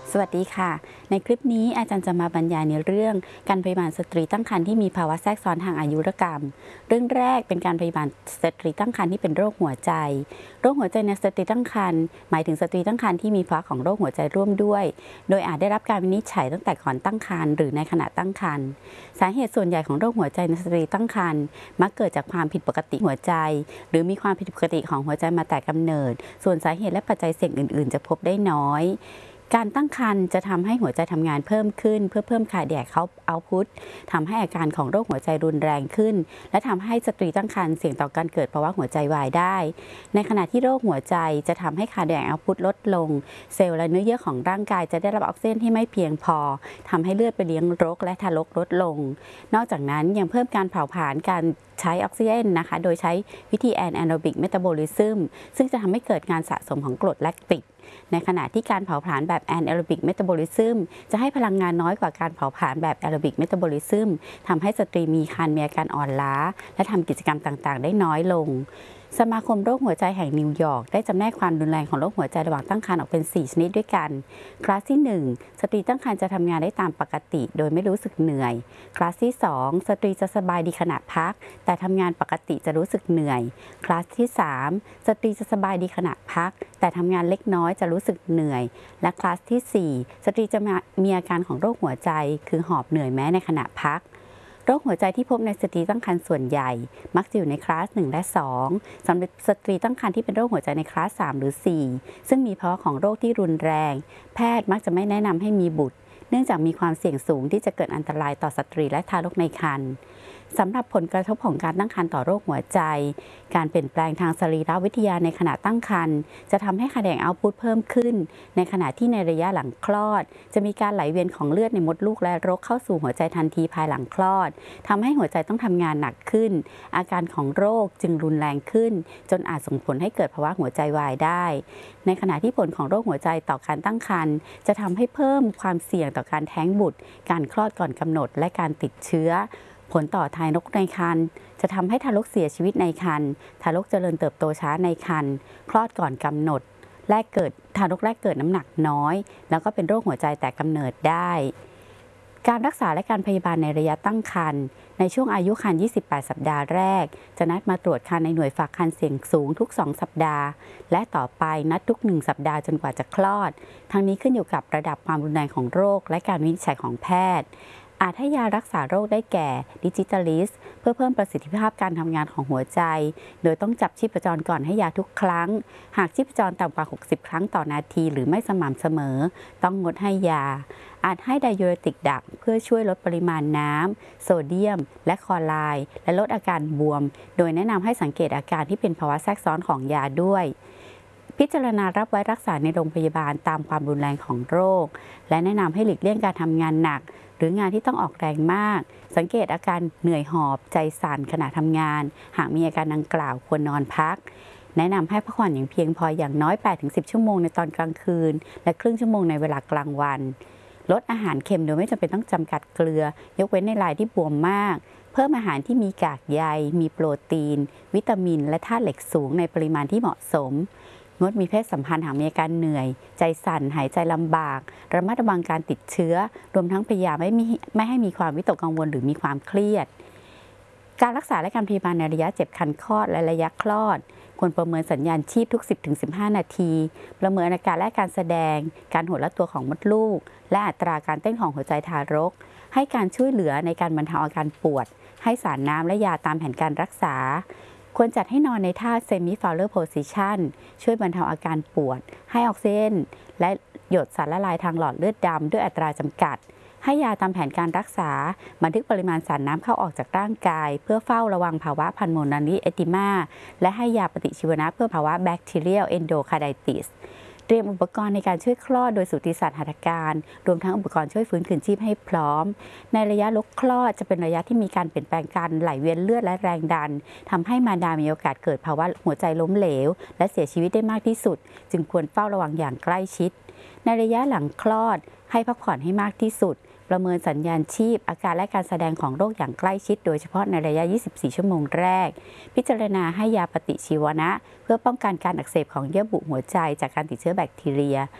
สวัสดีค่ะในคลิปนี้อาจารย์จะมาบรรยายในเรื่องการพยาบาลสตรีตั้งครรภ์ที่มีภาวะแทรกซ้อนทางอายุรกรรมเรื่องแรกเป็นการพยาบาลสตรีตั้งครรภ์ที่เป็นโรคหัวใจโรคหัวใจในสตรีตั้งครรภ์หมายถึงสตรีตั้งครรภ์ที่มีภาวะของโรคหัวใจร่วมด้วยโดยอาจได้รับการวินิจฉัยตั้งแต่ก่อนตั้งครรภ์หรือในขณะตั้งครรภ์สาเหตุส่วนใหญ่ของโรคหัวใจในสตรีตั้งครรภ์มักเกิดจากความผิดปกติหัวใจหรือมีความผิดปกติของหัวใจมาแต่กำเนิดส่วนสาเหตุและปัจจัยเสี่ยงอื่นๆจะพบได้น้อยการตั้งครรภ์จะทำให้หัวใจทำงานเพิ่มขึ้นเพื่อเพิ่มคาร์เดียกเอาท์พุตทำให้อาการของโรคหัวใจรุนแรงขึ้นและทำให้สตรีตั้งครรภ์เสี่ยงต่อการเกิดภาวะหัวใจวายได้ในขณะที่โรคหัวใจจะทำให้คาร์เดียกเอาท์พุตลดลงเซลล์และเนื้อเยื่อของร่างกายจะได้รับออกซิเจนที่ไม่เพียงพอทำให้เลือดไปเลี้ยงรกและทารกลดลงนอกจากนั้นยังเพิ่มการเผาผลาญการใช้ออกซิเจนนะคะโดยใช้วิธีแอนแอโรบิกเมตาบอลิซึมซึ่งจะทำให้เกิดการสะสมของกรดแลคติกในขณะที่การเผาผลาญแบบแอนแอโรบิกเมตาบอลิซึมจะให้พลังงานน้อยกว่าการเผาผลาญแบบแอโรบิกเมตาบอลิซึมทำให้สตรีมีครรภ์มีอาการอ่อนล้าและทำกิจกรรมต่างๆได้น้อยลงสมาคมโรคหัวใจแห่งนิวยอร์กได้จำแนกความรุนแรงของโรคหัวใจระหว่างตั้งครรภ์ออกเป็น4ชนิดด้วยกันคลาสที่1สตรีตั้งครรภ์จะทำงานได้ตามปกติโดยไม่รู้สึกเหนื่อยคลาสที่2สตรีจะสบายดีขณะพักแต่ทำงานปกติจะรู้สึกเหนื่อยคลาสที่3สตรีจะสบายดีขณะพักแต่ทำงานเล็กน้อยจะรู้สึกเหนื่อยและคลาสที่4สตรีจะมีอาการของโรคหัวใจคือหอบเหนื่อยแม้ในขณะพักโรคหัวใจที่พบในสตรีตั้งครรภ์ส่วนใหญ่มักจะอยู่ในคลาส1และ2สำหรับสตรีตั้งครรภ์ที่เป็นโรคหัวใจในคลาส3หรือ4ซึ่งมีภาวะของโรคที่รุนแรงแพทย์มักจะไม่แนะนำให้มีบุตรเนื่องจากมีความเสี่ยงสูงที่จะเกิดอันตรายต่อสตรีและทารกในครรภ์สำหรับผลกระทบของการตั้งครรภ์ต่อโรคหัวใจการเปลี่ยนแปลงทางสรีรวิทยาในขณะตั้งครรภ์จะทำให้คาร์เดียกเอาท์พุตเพิ่มขึ้นในขณะที่ในระยะหลังคลอดจะมีการไหลเวียนของเลือดในมดลูกและรกเข้าสู่หัวใจทันทีภายหลังคลอดทำให้หัวใจต้องทำงานหนักขึ้นอาการของโรคจึงรุนแรงขึ้นจนอาจส่งผลให้เกิดภาวะหัวใจวายได้ในขณะที่ผลของโรคหัวใจต่อการตั้งครรภ์จะทำให้เพิ่มความเสี่ยงต่อการแท้งบุตรการคลอดก่อนกำหนดและการติดเชื้อผลต่อทารกในครรภ์จะทำให้ทารกเสียชีวิตในครรภ์ทารกเจริญเติบโตช้าในครรภ์คลอดก่อนกำหนดทารกแรกเกิดน้ำหนักน้อยแล้วก็เป็นโรคหัวใจแต่กำเนิดได้การรักษาและการพยาบาลในระยะตั้งครรภ์ในช่วงอายุครรภ์28 สัปดาห์แรกจะนัดมาตรวจครรภ์ในหน่วยฝากครรภ์เสี่ยงสูงทุก2 สัปดาห์และต่อไปนัดทุก1 สัปดาห์จนกว่าจะคลอดทั้งนี้ขึ้นอยู่กับระดับความรุนแรงของโรคและการวินิจฉัยของแพทย์อาจให้ยารักษาโรคได้แก่ดิจิตาลิสเพื่อเพิ่มประสิทธิภาพการทำงานของหัวใจโดยต้องจับชีพจรก่อนให้ยาทุกครั้งหากชีพจรต่ำกว่า60ครั้งต่อนาทีหรือไม่สม่ำเสมอต้องงดให้ยาอาจให้ไดยูเรติกดักเพื่อช่วยลดปริมาณน้ำโซเดียมและคลอไรด์และลดอาการบวมโดยแนะนำให้สังเกตอาการที่เป็นภาวะแทรกซ้อนของยาด้วยพิจารณารับไว้รักษาในโรงพยาบาลตามความรุนแรงของโรคและแนะนำให้หลีกเลี่ยงการทำงานหนักหรืองานที่ต้องออกแรงมากสังเกตอาการเหนื่อยหอบใจสั่นขณะทำงานหากมีอาการดังกล่าวควรนอนพักแนะนำให้พักผ่อนอย่างเพียงพออย่างน้อย 8-10 ชั่วโมงในตอนกลางคืนและครึ่งชั่วโมงในเวลากลางวันลดอาหารเค็มโดยไม่จำเป็นต้องจำกัดเกลือยกเว้นในรายที่บวมมากเพิ่มอาหารที่มีกากใยมีโปรตีนวิตามินและธาตุเหล็กสูงในปริมาณที่เหมาะสมงดมีเพศสัมพันธ์หากมีอาการเหนื่อยใจสั่นหายใจลำบากระมัดระวังการติดเชื้อรวมทั้งพยายามไม่ให้มีความวิตกกังวลหรือมีความเครียดการรักษาและการพยาบาลในระยะเจ็บคันคลอดและระยะคลอดควรประเมินสัญญาณชีพทุก 10-15 นาทีประเมินอาการและการแสดงการหดละตัวของมดลูกและอัตราการเต้นของหัวใจทารกให้การช่วยเหลือในการบรรเทาอาการปวดให้สารน้ำและยาตามแผนการรักษาควรจัดให้นอนในท่า semi fowler position ช่วยบรรเทาอาการปวดให้ออกซิเจนและหยดสารละลายทางหลอดเลือดดำด้วยอัตราจำกัดให้ยาตามแผนการรักษาบันทึกปริมาณสารน้ำเข้าออกจากร่างกายเพื่อเฝ้าระวังภาวะพัลโมนารีเอดิมาและให้ยาปฏิชีวนะเพื่อภาวะแบคทีเรียลเอนโดคาร์ไดติสเตรียมอุปกรณ์ในการช่วยคลอดโดยสูติศาสตร์หัตถการรวมทั้งอุปกรณ์ช่วยฟื้นคืนชีพให้พร้อมในระยะลกคลอดจะเป็นระยะที่มีการเปลี่ยนแปลงการไหลเวียนเลือดและแรงดันทำให้มารดามีโอกาสเกิดภาวะหัวใจล้มเหลวและเสียชีวิตได้มากที่สุดจึงควรเฝ้าระวังอย่างใกล้ชิดในระยะหลังคลอดให้พักผ่อนให้มากที่สุดประเมินสัญญาณชีพอาการและการแสดงของโรคอย่างใกล้ชิดโดยเฉพาะในระยะ 24 ชั่วโมงแรกพิจารณาให้ยาปฏิชีวนะเพื่อป้องกันการอักเสบของเยื่อบุหัวใจจากการติดเชื้อแบคทีเรีย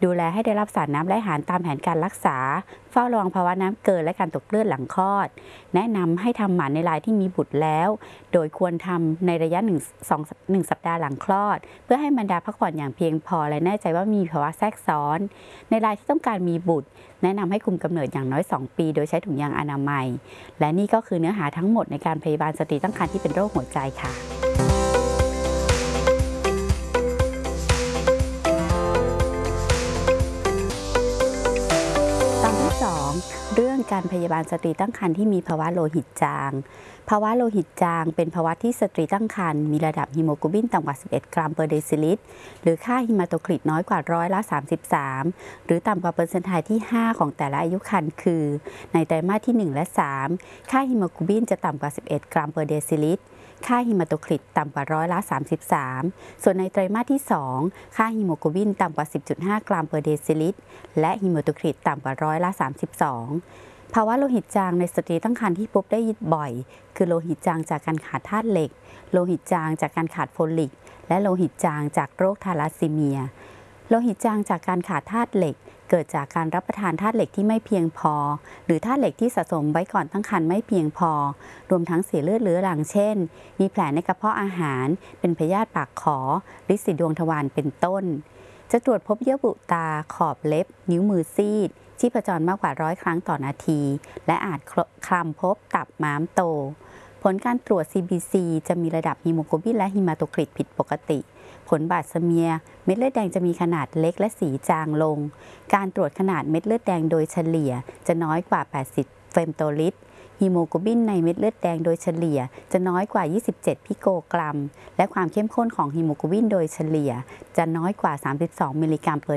ดูแลให้ได้รับสารน้ำและอาหารตามแผนการรักษาเฝ้าระวังภาวะน้ำเกินและการตกเลือดหลังคลอดแนะนำให้ทำหมันในรายที่มีบุตรแล้วโดยควรทำในระยะ1 สัปดาห์หลังคลอดเพื่อให้มารดาพักผ่อนอย่างเพียงพอและแน่ใจว่ามีภาวะแทรกซ้อนในรายที่ต้องการมีบุตรแนะนำให้คุมกำเนิดอย่างน้อย2 ปีโดยใช้ถุงยางอนามัยและนี่ก็คือเนื้อหาทั้งหมดในการพยาบาลสตรีตั้งครรภ์ที่เป็นโรคหัวใจค่ะ2เรื่องการพยาบาลสตรีตั้งครรภ์ที่มีภาวะโลหิตจางภาวะโลหิตจางเป็นภาวะที่สตรีตั้งครรภ์มีระดับฮีโมโกลบินต่ำกว่า11 กรัมเปอร์เดซิลิตรหรือค่าฮีมาโตคริตน้อยกว่า33หรือต่ำกว่าเปอร์เซ็นต์ไทที่5ของแต่ละอายุครรภ์คือในไตรมาสที่1และ3ค่าฮีโมโกลบินจะต่ำกว่า11 กรัมเปอร์เดซิลิตรค่าฮีมาโตคริตต่ำกว่า33ส่วนในไตรมาสที่2ค่าฮีโมโกลบินต่ำกว่า10.5 กรัมเปอร์เดซิลิตรและฮีมาโตคริตต่ำกว่า32ภาวะโลหิตจางในสตรีตั้งครรภ์ที่พบได้บ่อยคือโลหิตจางจากการขาดธาตุเหล็กโลหิตจางจากการขาดโฟลิกและโลหิตจางจากโรคทาลัสซีเมียโลหิตจางจากการขาดธาตุเหล็กเกิดจากการรับประทานธาตุเหล็กที่ไม่เพียงพอหรือธาตุเหล็กที่สะสมไว้ก่อนตั้งครรภ์ไม่เพียงพอรวมทั้งเสียเลือดเรื้อรังเช่นมีแผลในกระเพาะอาหารเป็นพยาธิปากขอฤทธิ์สีดวงทวารเป็นต้นจะตรวจพบเยื่อบุตาขอบเล็บนิ้วมือซีดชีพจรมากกว่า100 ครั้งต่อนาทีและอาจคลำพบตับม้ามโตผลการตรวจ CBC จะมีระดับฮีโมโกลบินและฮีมาโตคริตผิดปกติผลบาดสเมียเม็ดเลือดแดงจะมีขนาดเล็กและสีจางลงการตรวจขนาดเม็ดเลือดแดงโดยเฉลี่ยจะน้อยกว่า80 เฟมโตลิตรฮีโมโกลบินในเม็ดเลือดแดงโดยเฉลี่ยจะน้อยกว่า27 พิโกกรัมและความเข้มข้นของฮีโมโกลบินโดยเฉลี่ยจะน้อยกว่า32 มิลลิกรัมเปอร์